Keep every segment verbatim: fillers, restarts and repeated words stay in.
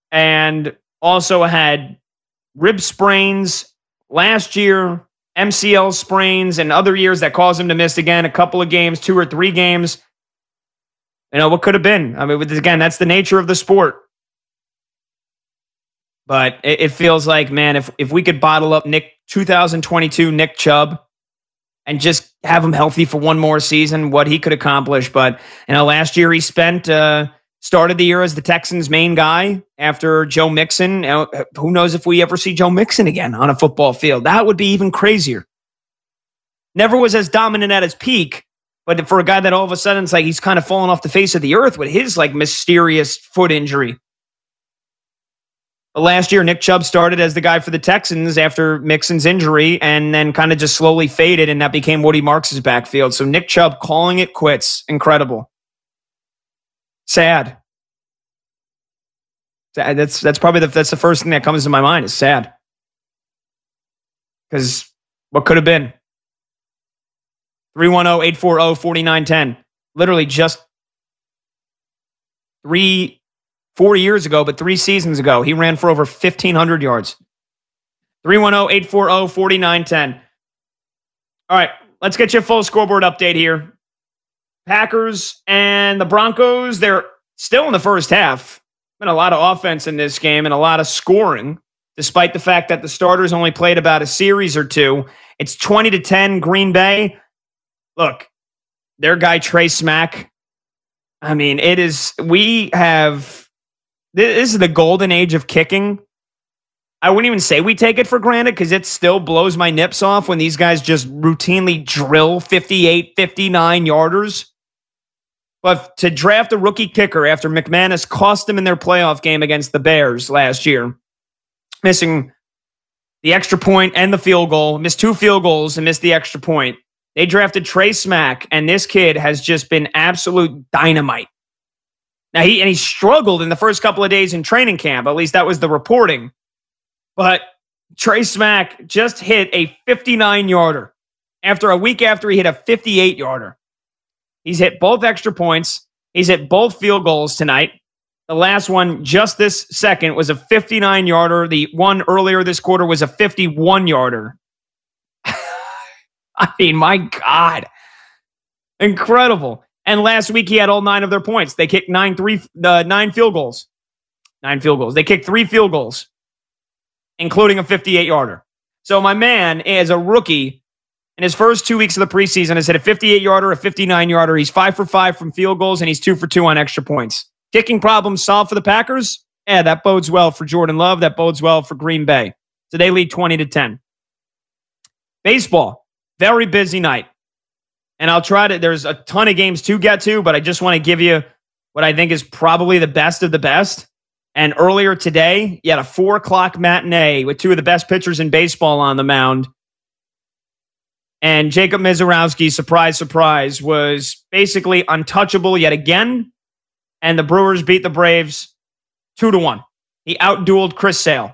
and also had rib sprains last year, M C L sprains, and other years that caused him to miss again a couple of games, two or three games. You know, what could have been? I mean, again, that's the nature of the sport. But it, it feels like, man, if if we could bottle up Nick two thousand twenty-two Nick Chubb and just have him healthy for one more season, what he could accomplish. But, you know, last year he spent, uh, started the year as the Texans' main guy after Joe Mixon. You know, who knows if we ever see Joe Mixon again on a football field? That would be even crazier. Never was as dominant at his peak, but for a guy that all of a sudden it's like he's kind of fallen off the face of the earth with his like mysterious foot injury. But last year, Nick Chubb started as the guy for the Texans after Mixon's injury and then kind of just slowly faded, and that became Woody Marks' backfield. So Nick Chubb calling it quits. Incredible. Sad. That's that's probably the, that's the first thing that comes to my mind is sad. Because what could have been? three one zero, eight four zero, four nine one zero. Literally just three... Four years ago, but three seasons ago, he ran for over fifteen hundred yards. three one zero, eight four zero, four nine one zero. All right, let's get you a full scoreboard update here. Packers and the Broncos, they're still in the first half. Been a lot of offense in this game and a lot of scoring, despite the fact that the starters only played about a series or two. It's twenty to ten Green Bay. Look, their guy Trey Smack. I mean, it is, we have... This is the golden age of kicking. I wouldn't even say we take it for granted because it still blows my nips off when these guys just routinely drill fifty-eight, fifty-nine yarders. But to draft a rookie kicker after McManus cost them in their playoff game against the Bears last year, missing the extra point and the field goal, missed two field goals and missed the extra point. They drafted Trey Smack, and this kid has just been absolute dynamite. Now, he and he struggled in the first couple of days in training camp. At least that was the reporting. But Trey Smack just hit a fifty-nine-yarder after a week after he hit a fifty-eight-yarder. He's hit both extra points. He's hit both field goals tonight. The last one just this second was a fifty-nine-yarder. The one earlier this quarter was a fifty-one-yarder. I mean, my God. Incredible. And last week, he had all nine of their points. They kicked nine, three, uh, nine field goals. Nine field goals. They kicked three field goals, including a fifty-eight-yarder. So my man, as a rookie, in his first two weeks of the preseason, has hit a fifty-eight-yarder, a fifty-nine-yarder. He's five for five from field goals, and he's two for two on extra points. Kicking problems solved for the Packers? Yeah, that bodes well for Jordan Love. That bodes well for Green Bay. So they lead twenty to ten. Baseball, very busy night. And I'll try to, there's a ton of games to get to, but I just want to give you what I think is probably the best of the best. And earlier today, you had a four o'clock matinee with two of the best pitchers in baseball on the mound. And Jacob Mizorowski, surprise, surprise, was basically untouchable yet again. And the Brewers beat the Braves two to one. He outdueled Chris Sale.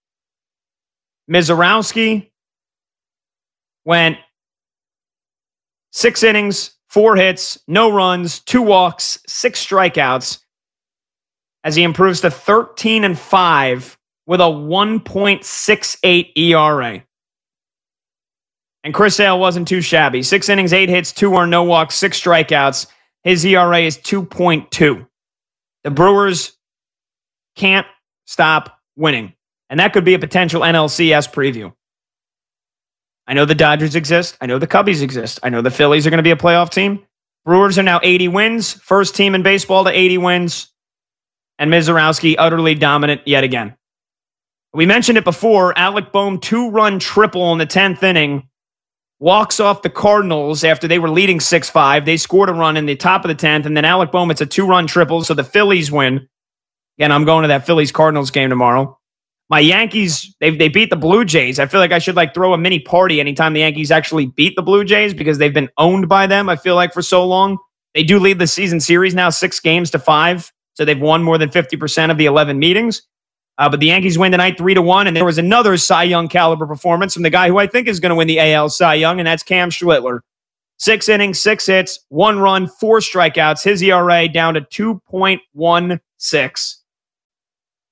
Mizorowski went six innings, four hits, no runs, two walks, six strikeouts, as he improves to thirteen and five with a one point six eight E R A. And Chris Sale wasn't too shabby. Six innings, eight hits, two or no walks, six strikeouts. His E R A is two point two. The Brewers can't stop winning. And that could be a potential N L C S preview. I know the Dodgers exist. I know the Cubbies exist. I know the Phillies are going to be a playoff team. Brewers are now eighty wins. First team in baseball to eighty wins. And Mizorowski utterly dominant yet again. We mentioned it before. Alec Bohm, two-run triple in the tenth inning. Walks off the Cardinals after they were leading six five. They scored a run in the top of the tenth. And then Alec Bohm, it's a two-run triple. So the Phillies win. Again, I'm going to that Phillies-Cardinals game tomorrow. My Yankees, they they beat the Blue Jays. I feel like I should like throw a mini party anytime the Yankees actually beat the Blue Jays because they've been owned by them, I feel like, for so long. They do lead the season series now six games to five. So they've won more than fifty percent of the eleven meetings. Uh, but the Yankees win tonight three to one. And there was another Cy Young caliber performance from the guy who I think is going to win the A L Cy Young, and that's Cam Schlittler. Six innings, six hits, one run, four strikeouts. His E R A down to two point one six.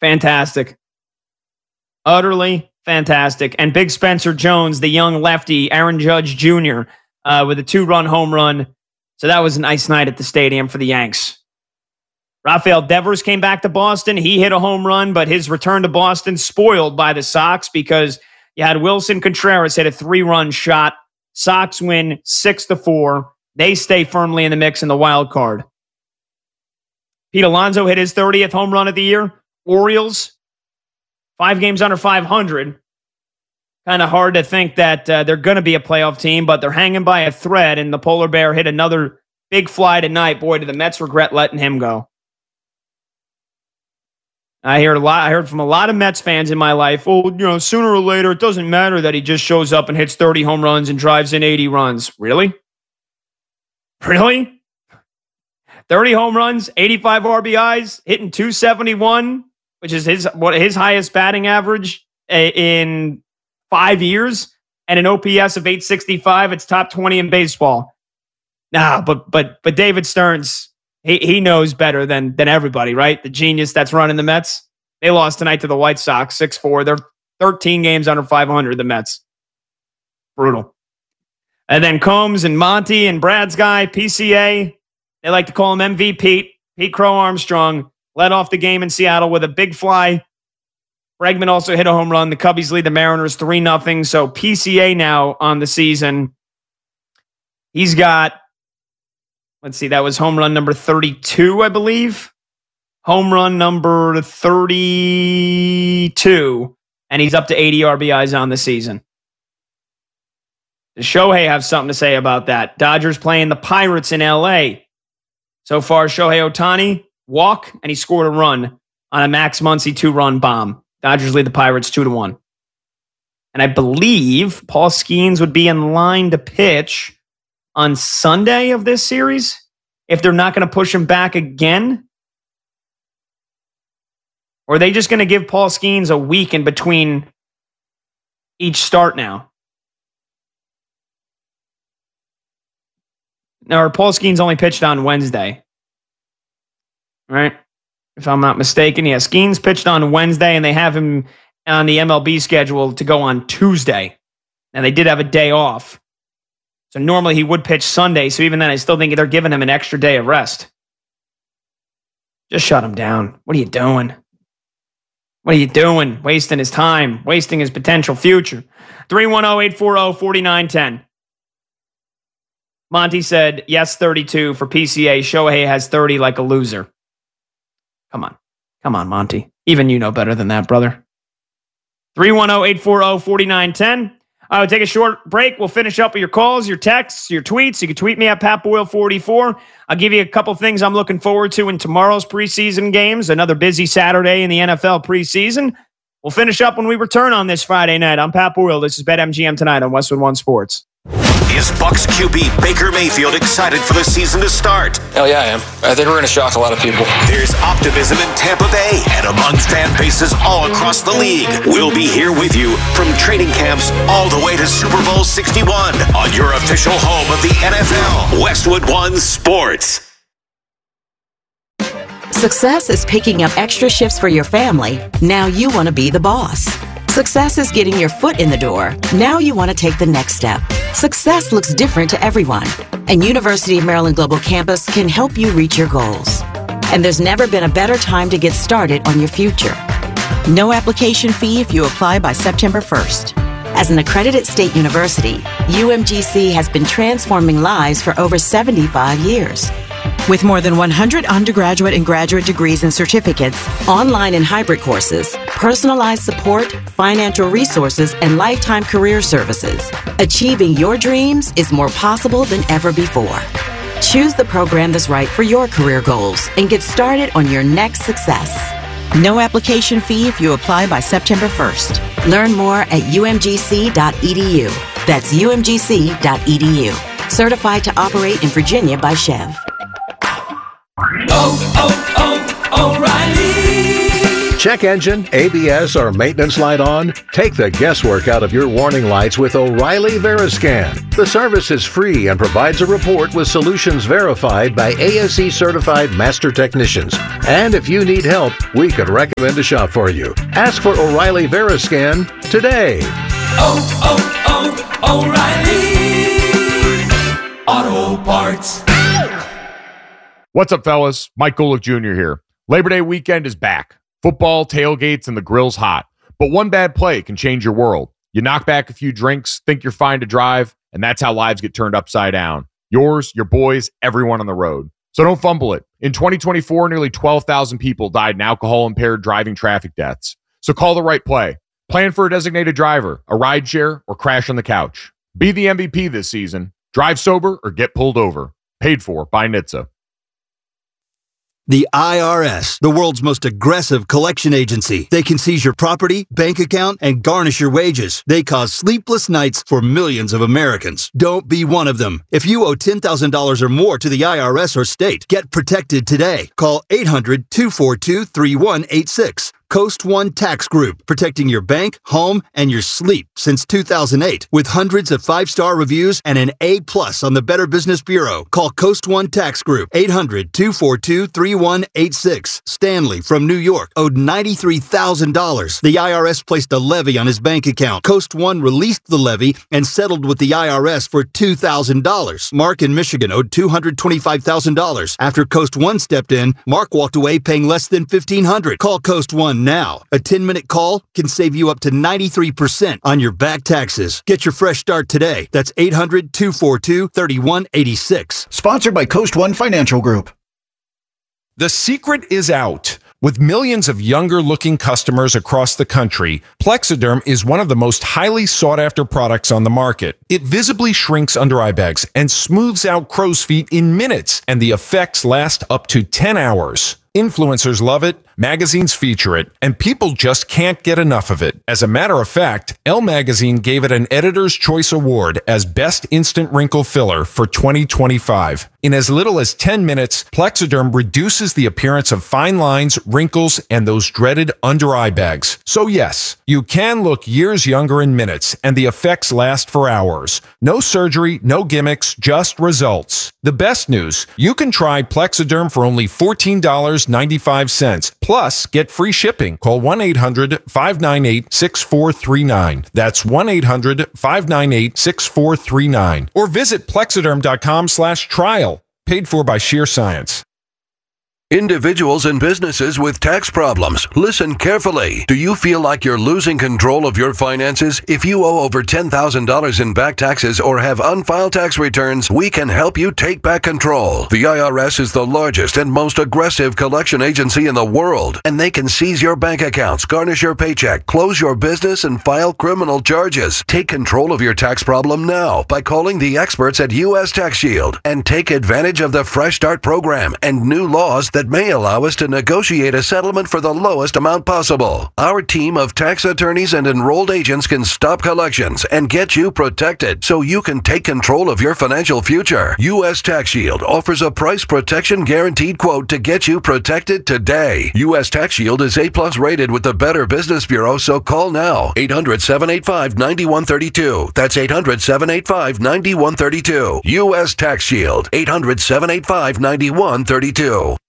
Fantastic. Utterly fantastic. And big Spencer Jones, the young lefty, Aaron Judge Junior, uh, with a two-run home run. So that was a nice night at the stadium for the Yanks. Rafael Devers came back to Boston. He hit a home run, but his return to Boston spoiled by the Sox because you had Wilson Contreras hit a three-run shot. Sox win six to four. They stay firmly in the mix in the wild card. Pete Alonso hit his thirtieth home run of the year. Orioles, five games under five hundred. Kind of hard to think that uh, they're going to be a playoff team, but they're hanging by a thread, and the Polar Bear hit another big fly tonight. Boy, do the Mets regret letting him go. I heard a lot. I heard from a lot of Mets fans in my life. Oh, you know, sooner or later, it doesn't matter that he just shows up and hits thirty home runs and drives in eighty runs. Really? Really? thirty home runs, eighty-five R B Is, hitting two seventy-one, which is his what his highest batting average in five years, and an O P S of eight sixty-five. It's top twenty in baseball. Nah, but but but David Stearns. He he knows better than than everybody, right? The genius that's running the Mets. They lost tonight to the White Sox, six four. They're thirteen games under five hundred, the Mets. Brutal. And then Combs and Monty and Brad's guy, P C A. They like to call him M V P. Pete Crow Armstrong led off the game in Seattle with a big fly. Bregman also hit a home run. The Cubbies lead the Mariners three nothing. So P C A now on the season. He's got... Let's see, that was home run number thirty-two, I believe. Home run number thirty-two. And he's up to eighty R B Is on the season. Does Shohei have something to say about that? Dodgers playing the Pirates in L A. So far, Shohei Ohtani, walk, and he scored a run on a Max Muncy two-run bomb. Dodgers lead the Pirates two to one. And I believe Paul Skeens would be in line to pitch on Sunday of this series, if they're not going to push him back again? Or are they just going to give Paul Skeens a week in between each start now? Now, Paul Skeens only pitched on Wednesday. Right? If I'm not mistaken. Yeah, Skeens pitched on Wednesday, and they have him on the M L B schedule to go on Tuesday. And they did have a day off. So normally he would pitch Sunday. So even then, I still think they're giving him an extra day of rest. Just shut him down. What are you doing? What are you doing? Wasting his time. Wasting his potential future. three one zero, eight four zero, four nine one zero. Monty said, yes, thirty-two for P C A. Shohei has thirty like a loser. Come on. Come on, Monty. Even you know better than that, brother. three one zero, eight four zero, four nine one zero. I will take a short break. We'll finish up with your calls, your texts, your tweets. You can tweet me at Pat Boyle forty-four. I'll give you a couple things I'm looking forward to in tomorrow's preseason games. Another busy Saturday in the N F L preseason. We'll finish up when we return on this Friday night. I'm Pat Boyle. This is BetMGM Tonight on Westwood One Sports. Is Bucs Q B Baker Mayfield excited for the season to start? Hell yeah, I am. I think we're going to shock a lot of people. There's optimism in Tampa Bay and among fan bases all across the league. We'll be here with you from training camps all the way to Super Bowl sixty-one on your official home of the N F L, Westwood One Sports. Success is picking up extra shifts for your family. Now you want to be the boss. Success is getting your foot in the door. Now you want to take the next step. Success looks different to everyone, and University of Maryland Global Campus can help you reach your goals. And there's never been a better time to get started on your future. No application fee if you apply by September first. As an accredited state university, U M G C has been transforming lives for over seventy-five years. With more than one hundred undergraduate and graduate degrees and certificates, online and hybrid courses, personalized support, financial resources, and lifetime career services, achieving your dreams is more possible than ever before. Choose the program that's right for your career goals and get started on your next success. No application fee if you apply by September first. Learn more at U M G C dot E D U. That's U M G C dot E D U. Certified to operate in Virginia by Chev. Oh, oh, oh, O'Reilly. check engine, A B S, or maintenance light on? Take the guesswork out of your warning lights with O'Reilly Veriscan. The service is free and provides a report with solutions verified by A S E certified master technicians. And if you need help, we could recommend a shop for you. Ask for O'Reilly Veriscan today. Oh, oh, oh, O'Reilly Auto Parts. What's up, fellas? Mike Golick Junior here. Labor Day weekend is back. Football, tailgates, and the grill's hot. But one bad play can change your world. You knock back a few drinks, think you're fine to drive, and that's how lives get turned upside down. Yours, your boys, everyone on the road. So don't fumble it. In twenty twenty-four, nearly twelve thousand people died in alcohol-impaired driving traffic deaths. So call the right play. Plan for a designated driver, a rideshare, or crash on the couch. Be the M V P this season. Drive sober or get pulled over. Paid for by N H T S A. The I R S, the world's most aggressive collection agency. They can seize your property, bank account, and garnish your wages. They cause sleepless nights for millions of Americans. Don't be one of them. If you owe ten thousand dollars or more to the I R S or state, get protected today. Call eight hundred, two four two, three one eight six. Coast One Tax Group, protecting your bank, home, and your sleep since two thousand eight. With hundreds of five-star reviews and an A plus on the Better Business Bureau. Call Coast One Tax Group, eight hundred, two four two, three one eight six. Stanley from New York owed ninety-three thousand dollars. The I R S placed a levy on his bank account. Coast One released the levy and settled with the I R S for two thousand dollars. Mark in Michigan owed two hundred twenty-five thousand dollars. After Coast One stepped in, Mark walked away paying less than fifteen hundred dollars. Call Coast One now. A ten-minute call can save you up to ninety-three percent on your back taxes. Get your fresh start today. That's eight hundred, two four two, three one eight six. Sponsored by Coast One Financial Group. The secret is out. With millions of younger-looking customers across the country, Plexiderm is one of the most highly sought-after products on the market. It visibly shrinks under-eye bags and smooths out crow's feet in minutes, and the effects last up to ten hours. Influencers love it, magazines feature it, and people just can't get enough of it. As a matter of fact, Elle Magazine gave it an Editor's Choice Award as Best Instant Wrinkle Filler for twenty twenty-five. In as little as ten minutes, Plexiderm reduces the appearance of fine lines, wrinkles, and those dreaded under-eye bags. So yes, you can look years younger in minutes, and the effects last for hours. No surgery, no gimmicks, just results. The best news, you can try Plexiderm for only fourteen dollars and ninety-five cents. Plus, get free shipping. Call one eight hundred, five nine eight, six four three nine. That's one eight hundred, five nine eight, six four three nine. Or visit plexiderm.com slash trial. Paid for by Sheer Science. Individuals and businesses with tax problems, listen carefully. Do you feel like you're losing control of your finances? If you owe over ten thousand dollars in back taxes or have unfiled tax returns, we can help you take back control. The I R S is the largest and most aggressive collection agency in the world, and they can seize your bank accounts, garnish your paycheck, close your business, and file criminal charges. Take control of your tax problem now by calling the experts at U S Tax Shield and take advantage of the Fresh Start program and new laws that may allow us to negotiate a settlement for the lowest amount possible. Our team of tax attorneys and enrolled agents can stop collections and get you protected so you can take control of your financial future. U S Tax Shield offers a price protection guaranteed quote to get you protected today. U S Tax Shield is A plus rated with the Better Business Bureau, so call now. eight hundred, seven eight five, nine one three two. That's eight hundred, seven eight five, nine one three two. U S Tax Shield. eight hundred, seven eight five, nine one three two.